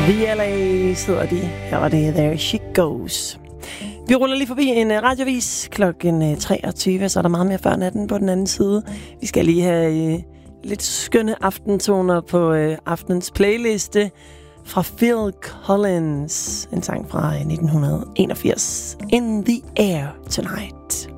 VLA hedder de. Her var det There She Goes. Vi ruller lige forbi en radiovis klokken 23, så er der meget mere før natten på den anden side. Vi skal lige have lidt skønne aftentoner på aftenens playliste fra Phil Collins. En sang fra 1981. In the Air Tonight.